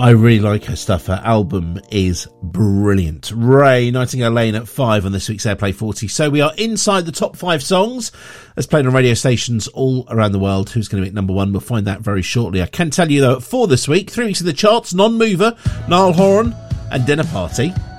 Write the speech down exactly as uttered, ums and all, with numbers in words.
I really like her stuff. Her album is brilliant. Ray, Nightingale Lane at five on this week's Airplay forty. So we are inside the top five songs as played on radio stations all around the world. Who's going to make number one? We'll find that very shortly. I can tell you, though, at four this week, three weeks of the charts, Non-Mover, Niall Horan and Dinner Party.